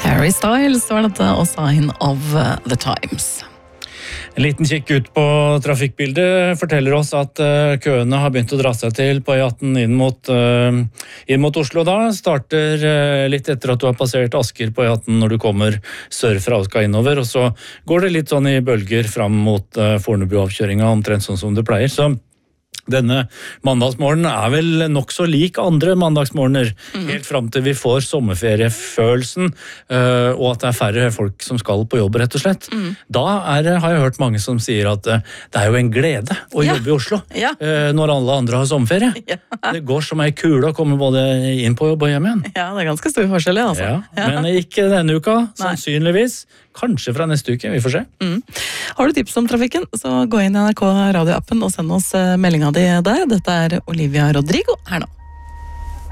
Harry Styles var dette og Sign of the Times. En liten kikk ut på trafikkbildet forteller oss at køene har begynt å dra seg til på E18 inn mot Oslo. Da starter litt etter at du har passert Asker på E18 når du kommer sørfra og skal innover, og så går det litt sånn i bølger fram mot Fornebu-avkjøringa, omtrent sånn som det pleier. Så denne mandagsmorgenen er vel nok så lik andre mandagsmorgener, helt fram til vi får sommerferiefølelsen, og at det er færre folk som skal på jobb, rett og slett. Da har jeg hørt mange som sier at det er jo en glede å jobbe i Oslo, når alle andre har sommerferie. Det går som ei kule å komme både inn på jobb og hjem igjen. Ja, det er ganske stor forskjell, altså. Men ikke denne uka, sannsynligvis. Kanskje fra neste uke, vi får se. Har du tips om trafikken, så gå inn i NRK radioappen og send oss meldinga di der. Dette er Olivia Rodrigo her nå.